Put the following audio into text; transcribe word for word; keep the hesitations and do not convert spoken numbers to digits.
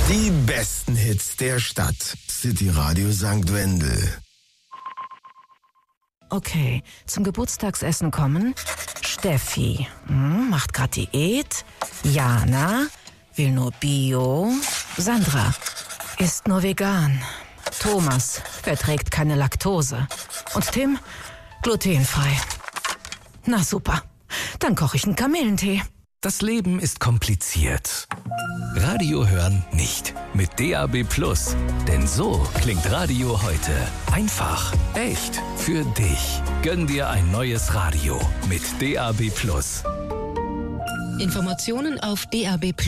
Die besten Hits der Stadt. City Radio Sankt Wendel. Okay, zum Geburtstagsessen kommen Steffi, hm, macht grad Diät. Jana, will nur Bio. Sandra, isst nur vegan. Thomas, verträgt keine Laktose. Und Tim, glutenfrei. Na super, dann koche ich einen Kamillentee. Das Leben ist kompliziert. Radio hören nicht. Mit D A B Plus. Denn so klingt Radio heute. Einfach, echt, für dich. Gönn dir ein neues Radio mit D A B Plus. Informationen auf D A B Plus.